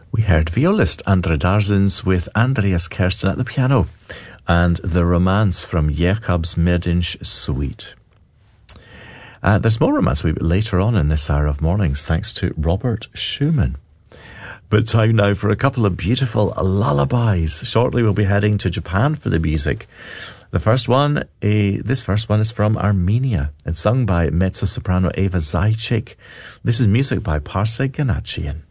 We heard violist Andra Darzins with Andreas Kersten at the piano and The Romance from Jacob's Medinch Suite. There's more romance a wee bit later on in this hour of mornings, thanks to Robert Schumann. But time now for a couple of beautiful lullabies. Shortly we'll be heading to Japan for the music. This first one is from Armenia. It's sung by mezzo-soprano Eva Zajcik. This is music by Parsek Ganachian.